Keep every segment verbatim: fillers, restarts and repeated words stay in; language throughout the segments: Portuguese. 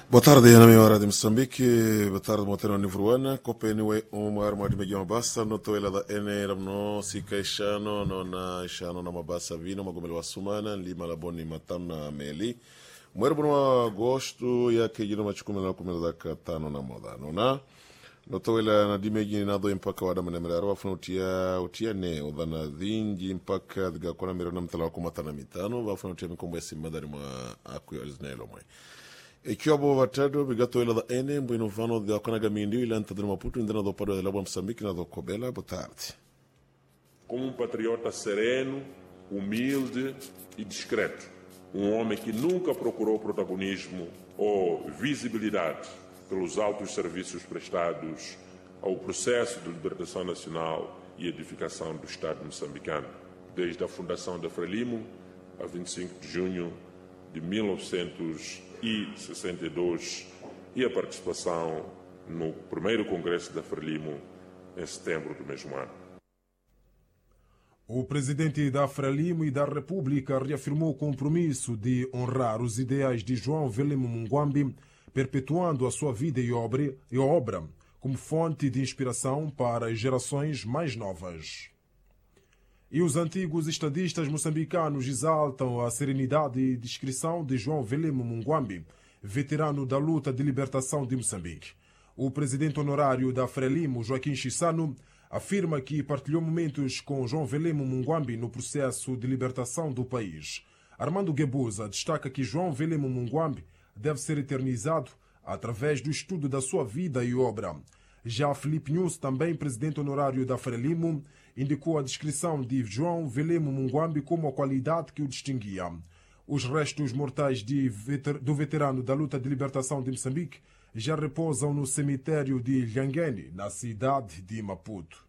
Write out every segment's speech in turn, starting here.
Boa tarde, na minha hora de Moçambique. Boa tarde, Monteiro Nivruana. Kopeniwe, uma arma de Miguel Mabassa. Noto ela da N, Ramno, Sika Ishano, Nona Ishano, na Mabassa Vino, Magomelo Assumana, Lima Laboni Matam na Meli. Mwerbo no agosto, ya que jino machukume na kumela da katano na moda. Nona, noto ela na dimegi na do impaka wada manemela wafuna utia, utia ne, udhana dhingi impaka diga kona mero na mtala wakumatana mitano, wafuna utia mikombo ya simadari mwa akuyo aliznelo mwe. Ekiwabo watado bigato ela da ene mbwino vano de akonaga mindio ila antadino Maputo indana do pado ela Moçambique na do Kobela. Boa tarde. Como um patriota sereno, humilde e discreto, um homem que nunca procurou protagonismo ou visibilidade pelos altos serviços prestados ao processo de libertação nacional e edificação do Estado moçambicano, desde a fundação da Frelimo, a vinte e cinco de junho de mil novecentos e sessenta e dois, e a participação no primeiro Congresso da Frelimo em setembro do mesmo ano. O presidente da Frelimo e da República reafirmou o compromisso de honrar os ideais de João Velimo Mungwambi, perpetuando a sua vida e obra, e obra como fonte de inspiração para as gerações mais novas. E os antigos estadistas moçambicanos exaltam a serenidade e discrição de João Velimo Mungwambi, veterano da luta de libertação de Moçambique. O presidente honorário da Frelimo, Joaquim Chissano, afirma que partilhou momentos com João Velimo Mungwambi no processo de libertação do país. Armando Guebuza destaca que João Velimo Mungwambi deve ser eternizado através do estudo da sua vida e obra. Já Felipe Nunes, também presidente honorário da Frelimo, indicou a descrição de João Velimo Mungwambi como a qualidade que o distinguia. Os restos mortais de veter... do veterano da luta de libertação de Moçambique já repousam no cemitério de Lhangene, na cidade de Maputo.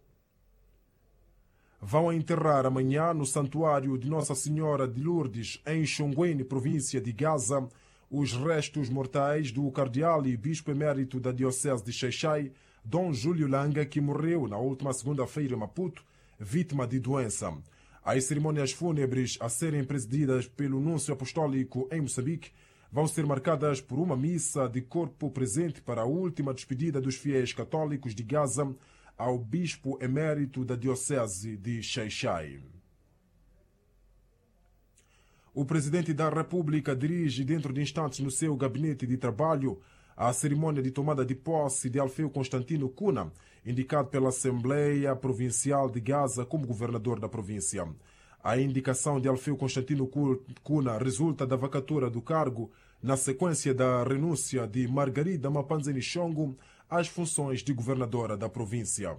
Vão enterrar amanhã no santuário de Nossa Senhora de Lourdes, em Xonguene, província de Gaza, os restos mortais do cardeal e bispo emérito da Diocese de Xai-Xai, Dom Júlio Langa, que morreu na última segunda-feira em Maputo, vítima de doença. As cerimônias fúnebres a serem presididas pelo Núncio Apostólico em Moçambique vão ser marcadas por uma missa de corpo presente para a última despedida dos fiéis católicos de Gaza ao bispo emérito da Diocese de Xai-Xai. O presidente da República dirige dentro de instantes no seu gabinete de trabalho a cerimônia de tomada de posse de Alfeu Constantino Cuna, indicado pela Assembleia Provincial de Gaza como governador da província. A indicação de Alfeu Constantino Cuna resulta da vacatura do cargo na sequência da renúncia de Margarida Mapanzeni Chongo às funções de governadora da província.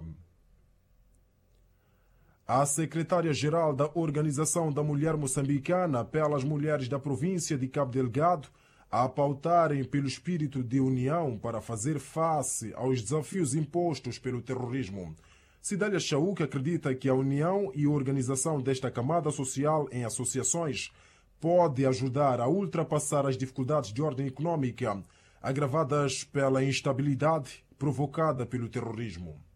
A secretária-geral da Organização da Mulher Moçambicana apela às mulheres da província de Cabo Delgado a pautarem pelo espírito de união para fazer face aos desafios impostos pelo terrorismo. Cidália Chauk acredita que a união e a organização desta camada social em associações pode ajudar a ultrapassar as dificuldades de ordem econômica agravadas pela instabilidade provocada pelo terrorismo.